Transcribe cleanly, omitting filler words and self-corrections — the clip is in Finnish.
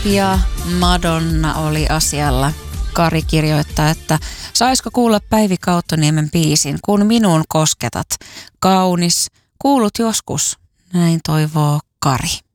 Ja Madonna oli asialla. Kari kirjoittaa, että saisiko kuulla Päivi Kauttoniemen biisin, kun minuun kosketat. Kaunis, kuulut joskus. Näin toivoo Kari.